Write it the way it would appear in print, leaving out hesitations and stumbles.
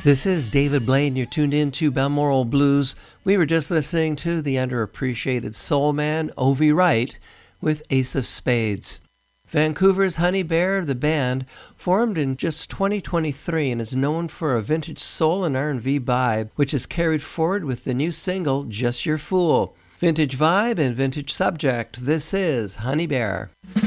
This is David Blaine. You're tuned in to Balmoral Blues. We were just listening to the underappreciated soul man, Ovi Wright, with Ace of Spades. Vancouver's Honey Bear, the band, formed in just 2023 and is known for a vintage soul and R&B vibe, which is carried forward with the new single, Just Your Fool. Vintage vibe and vintage subject. This is Honey Bear.